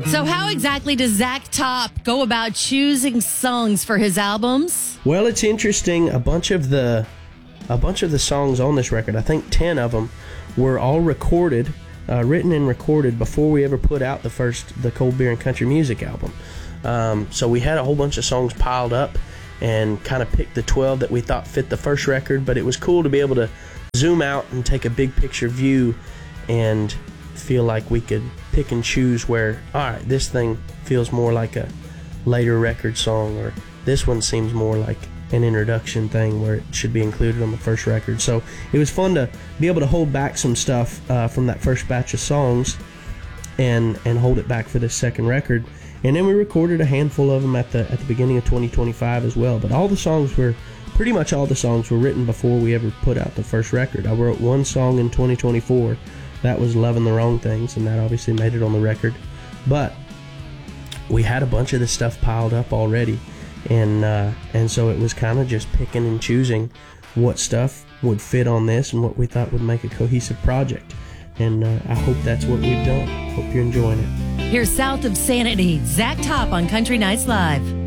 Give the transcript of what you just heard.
So how exactly does Zach Top go about choosing songs for his albums? Well, it's interesting. A bunch of the songs on this record, I think 10 of them, were all recorded, written and recorded before we ever put out the Cold Beer and Country Music album. So we had a whole bunch of songs piled up and kind of picked the 12 that we thought fit the first record, but it was cool to be able to zoom out and take a big picture view and feel like we could pick and choose where, all right, this thing feels more like a later record song, or this one seems more like an introduction thing where it should be included on the first record. So it was fun to be able to hold back some stuff from that first batch of songs and hold it back for this second record. And then we recorded a handful of them at the beginning of 2025 as well. But pretty much all the songs were written before we ever put out the first record. I wrote one song in 2024. That was Loving the Wrong Things, and that obviously made it on the record. But we had a bunch of this stuff piled up already, and so it was kind of just picking and choosing what stuff would fit on this and what we thought would make a cohesive project. And I hope that's what we've done. Hope you're enjoying it. Here's South of Sanity, Zach Top on Country Nights Live.